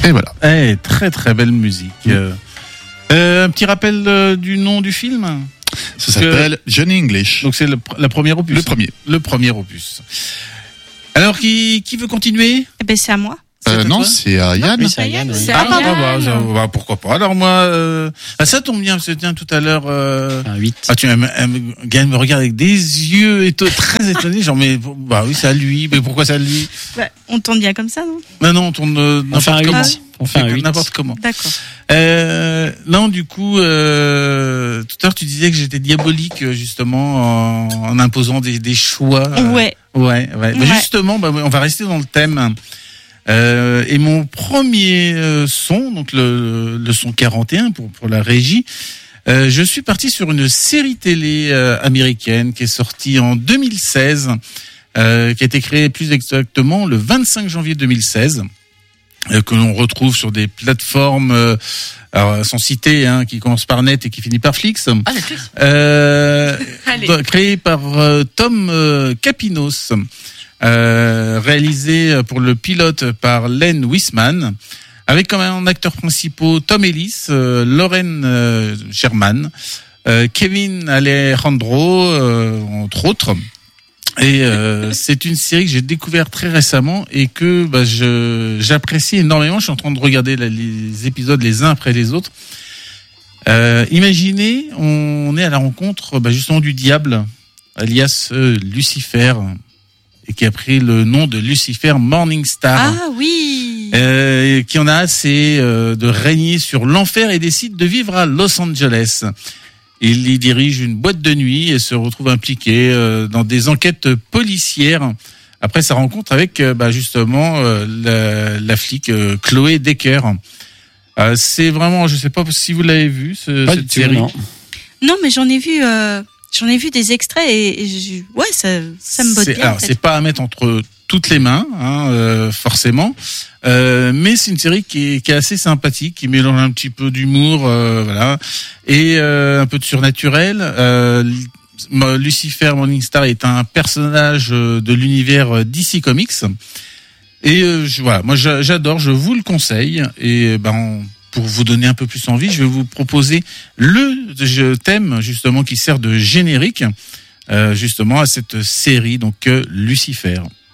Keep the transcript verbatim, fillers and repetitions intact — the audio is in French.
Et voilà. Eh, très très belle musique. Mmh. Euh, euh, un petit rappel euh, du nom du film. Ça s'appelle que... Johnny English. Donc c'est le, la première opus. Le premier. Le premier opus. Alors qui qui veut continuer? Eh ben c'est à moi. Euh, non, c'est à Yann. Oui, c'est à Yann. Oui. C'est ah, à Yann. bah, bah, bah, pourquoi pas. Alors moi, euh... ah, ça tombe bien, parce que tiens, tout à l'heure... Euh... Un huit. Ah, tu Yann me regarde avec des yeux éto- très étonnés, genre, mais bah oui, c'est à lui, mais pourquoi c'est à lui? Bah, on tourne bien comme ça, non? Non, non, on tourne euh, On fait un n'importe comment. huit. On fait un huit. N'importe comment. D'accord. Euh, non, du coup, euh, tout à l'heure, tu disais que j'étais diabolique, justement, en, en imposant des, des choix. Ouais. Ouais, ouais. Mais Ouais. justement, bah, on va rester dans le thème. Euh, et mon premier euh, son, donc le, le son quarante et un pour, pour la régie, euh, je suis parti sur une série télé euh, américaine qui est sortie en deux mille seize, euh, qui a été créée plus exactement le vingt-cinq janvier deux mille seize, euh, que l'on retrouve sur des plateformes, euh, alors, sans citer, hein, qui commence par net et qui finit par Flix, Ah, Netflix. euh, Allez. créée par euh, Tom euh, Capinos. Euh, réalisé pour le pilote par Len Wiseman, avec comme un acteur principaux Tom Ellis, euh, Lauren euh, Sherman, euh, Kevin Alejandro, euh, entre autres. Et euh, c'est une série que j'ai découvert très récemment et que bah, je j'apprécie énormément. Je suis en train de regarder la, les épisodes les uns après les autres. Euh, imaginez, on est à la rencontre bah, justement du diable, alias euh, Lucifer, et qui a pris le nom de Lucifer Morningstar. Ah oui. Euh, qui en a assez euh, de régner sur l'enfer et décide de vivre à Los Angeles. Il y dirige une boîte de nuit et se retrouve impliqué euh, dans des enquêtes policières après sa rencontre avec euh, bah, justement euh, la, la flic euh, Chloé Decker. Euh, c'est vraiment, je sais pas si vous l'avez vu ce, Pas cette du tout, série. non. Non, mais j'en ai vu, euh, j'en ai vu des extraits et, et je, ouais, ça, ça me botte C'est, bien. alors, en fait. c'est pas à mettre entre toutes les mains, hein, euh, forcément, euh, mais c'est une série qui est, qui est assez sympathique, qui mélange un petit peu d'humour, euh, voilà, et euh, un peu de surnaturel. Euh, Lucifer Morningstar est un personnage de l'univers D C Comics, et euh, je, voilà, moi j'adore, je vous le conseille, et ben. On, pour vous donner un peu plus envie, je vais vous proposer le thème justement qui sert de générique euh, justement à cette série, donc euh, Lucifer.